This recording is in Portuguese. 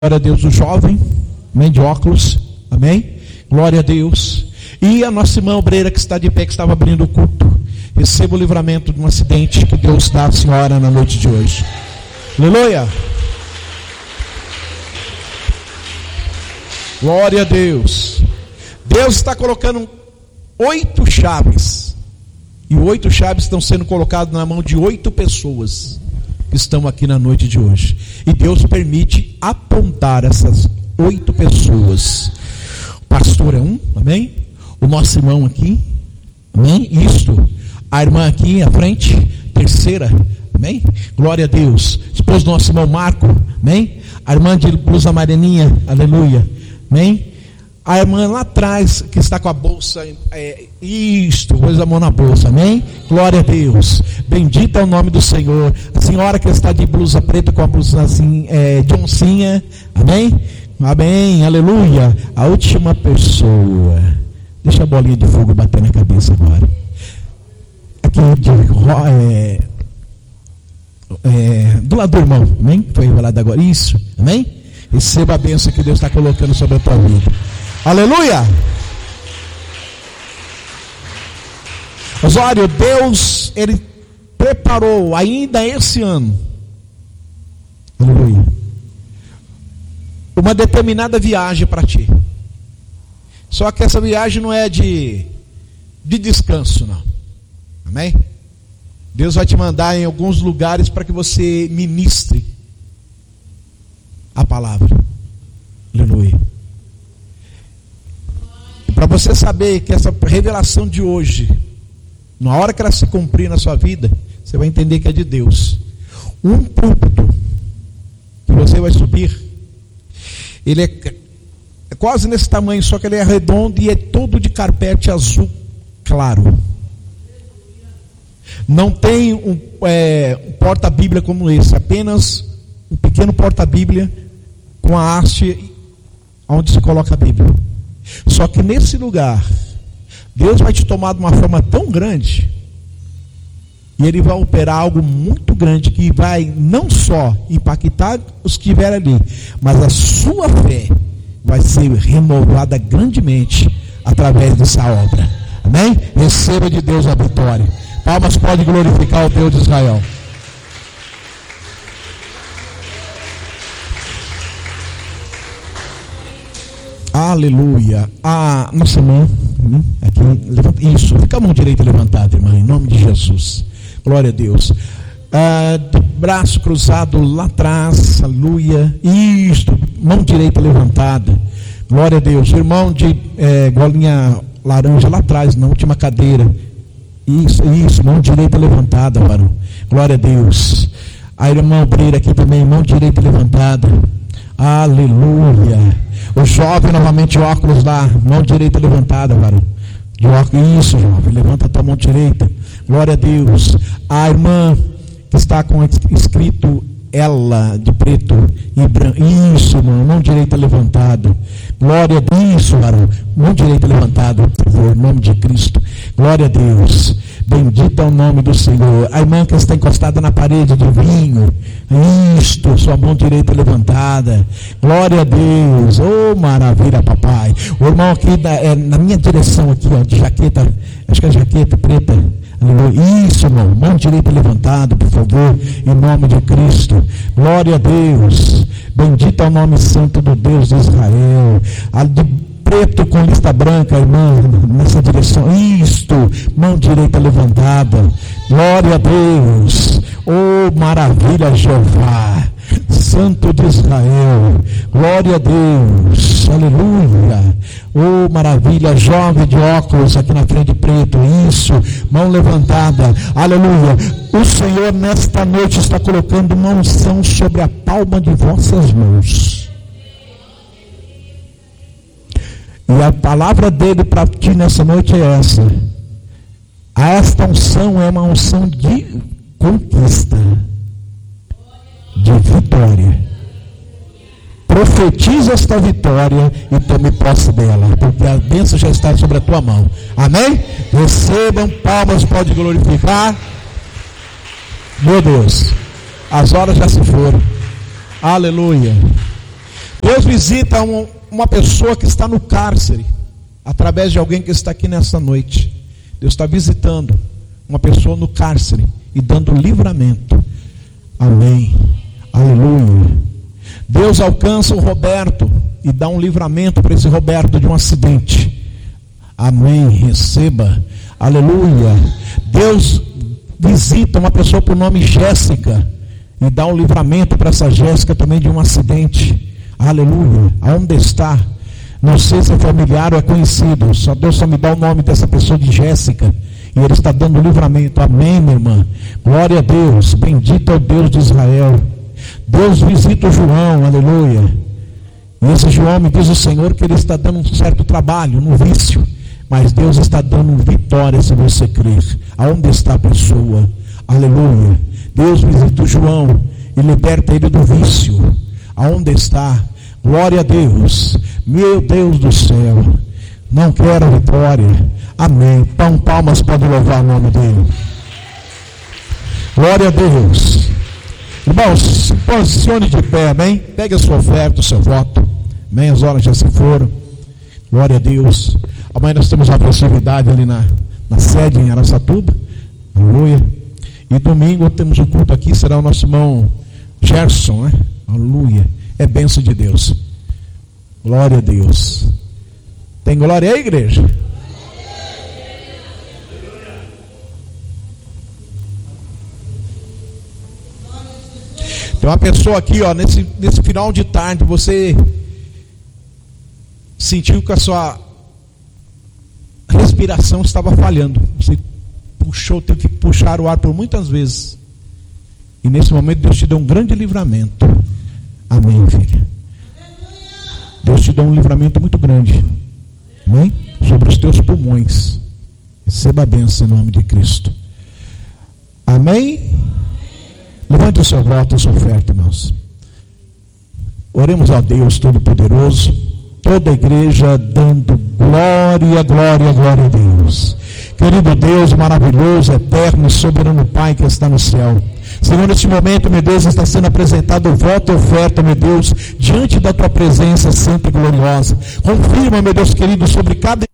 Glória a Deus, o jovem, amém, de óculos, amém, glória a Deus. E a nossa irmã obreira que está de pé, que estava abrindo o culto, receba o livramento de um acidente que Deus dá à senhora na noite de hoje. Aleluia. Glória a Deus. Deus está colocando 8 chaves, e 8 chaves estão sendo colocadas na mão de 8 pessoas que estão aqui na noite de hoje, e Deus permite apontar essas 8 pessoas. O pastor é um, amém? O nosso irmão aqui, amém? Isto, a irmã aqui à frente, terceira, amém? Glória a Deus. Esposo do nosso irmão Marco, amém? A irmã de blusa amarelinha, aleluia, amém? A irmã lá atrás, que está com a bolsa, pôs a mão na bolsa, amém? Glória a Deus, bendito é o nome do Senhor. A senhora que está de blusa preta, com a blusa assim, de oncinha, amém? Amém, aleluia. A última pessoa, deixa a bolinha de fogo bater na cabeça agora. Aqui, do lado do irmão, amém? Foi revelado agora, isso, amém? Receba a bênção que Deus está colocando sobre a tua vida. Aleluia! Osório, Deus, Ele preparou ainda esse ano, aleluia, uma determinada viagem para ti. Só que essa viagem não é de descanso, não, amém? Deus vai te mandar em alguns lugares para que você ministre a palavra, aleluia. Para você saber que essa revelação de hoje, na hora que ela se cumprir na sua vida, você vai entender que é de Deus. Um púlpito que você vai subir, ele é quase nesse tamanho, só que ele é redondo e é todo de carpete azul claro. Não tem um porta-bíblia como esse, apenas um pequeno porta-bíblia com a haste onde se coloca a Bíblia. Só que nesse lugar, Deus vai te tomar de uma forma tão grande, e Ele vai operar algo muito grande, que vai não só impactar os que estiverem ali, mas a sua fé vai ser renovada grandemente através dessa obra, amém? Receba de Deus a vitória. Palmas, pode glorificar o Deus de Israel. Aleluia. A nossa mão aqui, levanta, isso, fica a mão direita levantada, irmã, em nome de Jesus. Glória a Deus. Braço cruzado lá atrás, aleluia. Isto, mão direita levantada. Glória a Deus. Irmão de golinha laranja lá atrás, na última cadeira. Isso, mão direita levantada, varão. Glória a Deus. A irmã obreira aqui também, mão direita levantada. Aleluia. O jovem novamente, óculos lá, mão direita levantada, varão. De óculos, isso, jovem, levanta a tua mão direita. Glória a Deus. A irmã que está com escrito ela, de preto e branco, isso, irmão, mão direita levantada. Glória a Deus, varão, mão direita levantada, por favor, em nome de Cristo. Glória a Deus. Bendito é o nome do Senhor. A irmã que está encostada na parede de vinho, isto, sua mão direita levantada. Glória a Deus. Oh, maravilha, papai. O irmão aqui na minha direção aqui, ó, de jaqueta, acho que é jaqueta preta. Isso, irmão, mão direita levantada, por favor, em nome de Cristo. Glória a Deus. Bendito é o nome santo do Deus de Israel. A de preto com lista branca, irmã, nessa direção. Isto, mão direita levantada. Glória a Deus. Oh, maravilha, Jeová, Santo de Israel. Glória a Deus. Aleluia. Oh, maravilha, jovem de óculos aqui na frente preto. Isso, mão levantada. Aleluia. O Senhor nesta noite está colocando uma unção sobre a palma de vossas mãos. E a palavra dele para ti nessa noite é essa. Esta unção é uma unção de conquista, de vitória. Profetiza esta vitória e tome posse dela, porque a bênção já está sobre a tua mão. Amém? Recebam palmas, pode glorificar. Meu Deus, as horas já se foram. Aleluia. Deus visita uma pessoa que está no cárcere, através de alguém que está aqui nessa noite. Deus está visitando uma pessoa no cárcere e dando livramento. Amém. Aleluia. Deus alcança o Roberto e dá um livramento para esse Roberto de um acidente. Amém. Receba. Aleluia. Deus visita uma pessoa por nome Jéssica e dá um livramento para essa Jéssica também de um acidente. Aleluia. Aonde está? Não sei se é familiar ou é conhecido. Só Deus só me dá o nome dessa pessoa de Jéssica. E Ele está dando livramento. Amém, minha irmã. Glória a Deus. Bendito é o Deus de Israel. Deus visita o João. Aleluia. E esse João, me diz o Senhor, que ele está dando um certo trabalho no vício. Mas Deus está dando vitória se você crer. Aonde está a pessoa? Aleluia. Deus visita o João e liberta ele do vício. Aonde está? Glória a Deus. Meu Deus do céu. Não quero a vitória. Amém. Palmas pode louvar o nome dele. Glória a Deus. Irmãos, se posicione de pé, amém? Pegue a sua oferta, o seu voto. Amém? As horas já se foram. Glória a Deus. Amanhã nós temos uma festividade ali na sede em Araçatuba. Aleluia. E domingo temos um culto aqui, será o nosso irmão Gerson, né? Aleluia. É bênção de Deus. Glória a Deus. Tem glória aí, igreja? Tem uma pessoa aqui, ó, nesse final de tarde, você sentiu que a sua respiração estava falhando. Você teve que puxar o ar por muitas vezes. E nesse momento Deus te deu um grande livramento. Amém, filha. Deus te deu um livramento muito grande. Amém? Sobre os teus pulmões. Receba a bênção em nome de Cristo. Amém? Levante o seu voto, a sua oferta, irmãos. Oremos a Deus Todo-Poderoso. Toda a igreja dando glória, glória, glória a Deus. Querido Deus maravilhoso, eterno e soberano Pai que está no céu. Senhor, neste momento, meu Deus, está sendo apresentado o voto e oferta, meu Deus, diante da tua presença santa e gloriosa. Confirma, meu Deus querido, sobre cada